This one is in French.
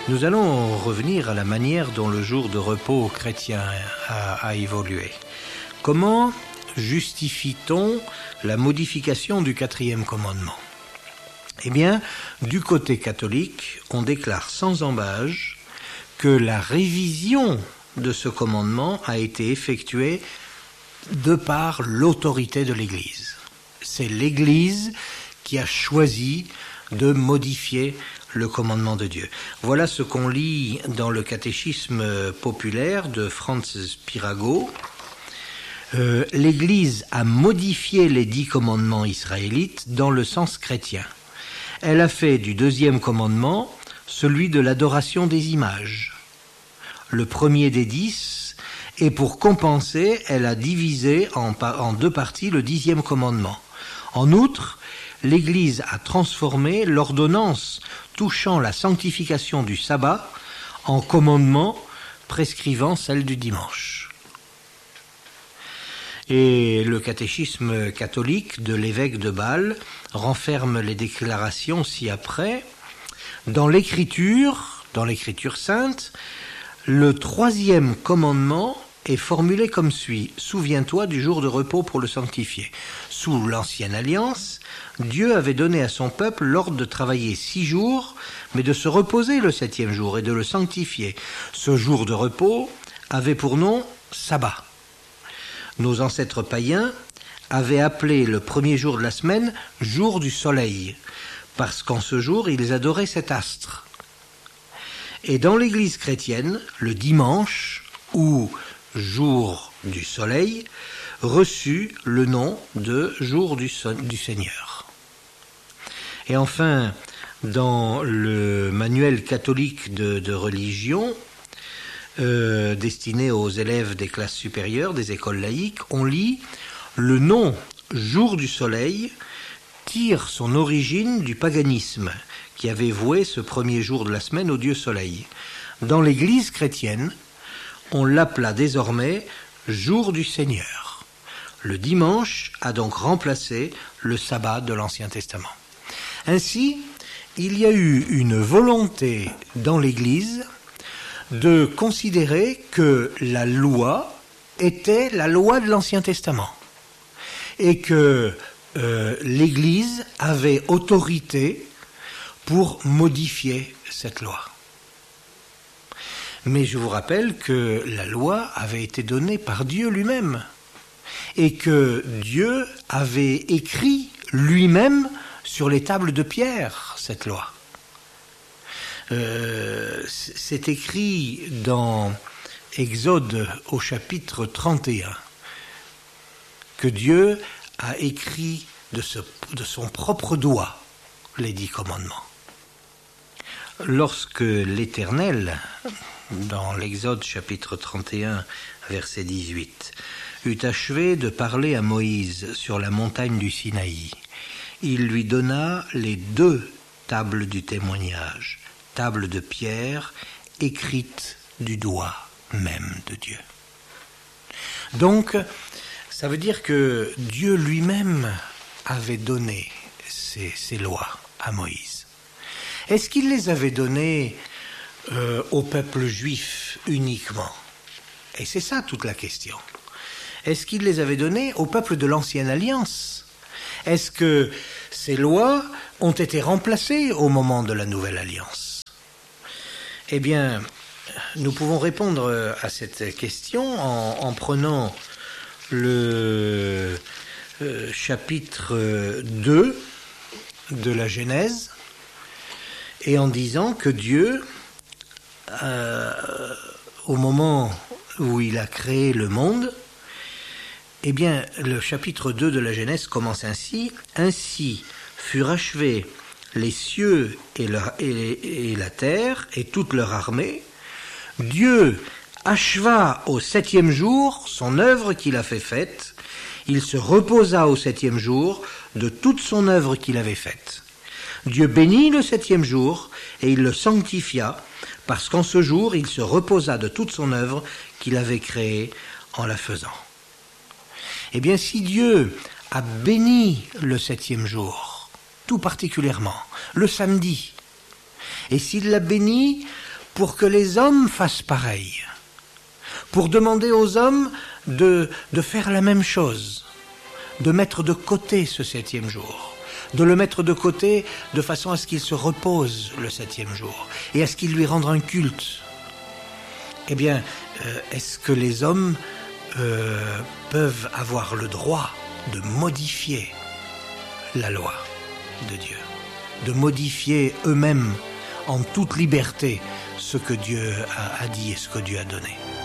Nous allons revenir à la manière dont le jour de repos chrétien a évolué. Comment justifie-t-on la modification du 4e commandement ? Eh bien, du côté catholique, on déclare sans ambages que la révision de ce commandement a été effectuée de par l'autorité de l'Église. C'est l'Église qui a choisi de modifier le commandement de Dieu. Voilà ce qu'on lit dans le catéchisme populaire de Francis Pirago. L'Église a modifié les 10 commandements israélites dans le sens chrétien. Elle a fait du 2e commandement celui de l'adoration des images. Le premier des 10, et pour compenser, elle a divisé en 2 parties le 10e commandement. En outre, l'Église a transformé l'ordonnance touchant la sanctification du sabbat en commandement prescrivant celle du dimanche. Et le catéchisme catholique de l'évêque de Bâle renferme les déclarations ci-après. Dans l'Écriture sainte, le 3e commandement est formulé comme suit. Souviens-toi du jour de repos pour le sanctifier. Sous l'Ancienne Alliance, Dieu avait donné à son peuple l'ordre de travailler 6 jours, mais de se reposer le 7e jour et de le sanctifier. Ce jour de repos avait pour nom sabbat. Nos ancêtres païens avaient appelé le premier jour de la semaine jour du soleil, parce qu'en ce jour, ils adoraient cet astre. Et dans l'Église chrétienne, le dimanche, ou jour du soleil, reçut le nom de jour du Seigneur. Et enfin, dans le manuel catholique de religion, destiné aux élèves des classes supérieures, des écoles laïques, on lit « Le nom jour du soleil tire son origine du paganisme, qui avait voué ce premier jour de la semaine au dieu soleil. Dans l'Église chrétienne, on l'appela désormais jour du Seigneur. Le dimanche a donc remplacé le sabbat de l'Ancien Testament. Ainsi, il y a eu une volonté dans l'Église de considérer que la loi était la loi de l'Ancien Testament et que l'Église avait autorité pour modifier cette loi. Mais je vous rappelle que la loi avait été donnée par Dieu lui-même et que Dieu avait écrit lui-même sur les tables de pierre cette loi. C'est écrit dans Exode au chapitre 31 que Dieu a écrit de son propre doigt les 10 commandements. Lorsque l'Éternel, dans l'Exode chapitre 31, verset 18, eut achevé de parler à Moïse sur la montagne du Sinaï, il lui donna les 2 tables du témoignage, tables de pierre écrites du doigt même de Dieu. Donc, ça veut dire que Dieu lui-même avait donné ces lois à Moïse. Est-ce qu'il les avait données au peuple juif uniquement ? Et c'est ça toute la question. Est-ce qu'il les avait données au peuple de l'Ancienne Alliance ? Est-ce que ces lois ont été remplacées au moment de la Nouvelle Alliance ? Eh bien, nous pouvons répondre à cette question en prenant le chapitre 2 de la Genèse et en disant que Dieu, au moment où il a créé le monde, eh bien, le chapitre 2 de la Genèse commence ainsi. Ainsi furent achevés les cieux et la terre et toute leur armée. Dieu acheva au 7e jour son œuvre qu'il a fait faite. Il se reposa au 7e jour de toute son œuvre qu'il avait faite. Dieu bénit le 7e jour et il le sanctifia parce qu'en ce jour il se reposa de toute son œuvre qu'il avait créée en la faisant. Eh bien, si Dieu a béni le 7e jour, tout particulièrement, le samedi, et s'il l'a béni pour que les hommes fassent pareil, pour demander aux hommes de faire la même chose, de mettre de côté ce 7e jour, de le mettre de côté de façon à ce qu'il se repose le 7e jour et à ce qu'il lui rende un culte. Eh bien, est-ce que les hommes peuvent avoir le droit de modifier la loi de Dieu, de modifier eux-mêmes en toute liberté ce que Dieu a dit et ce que Dieu a donné?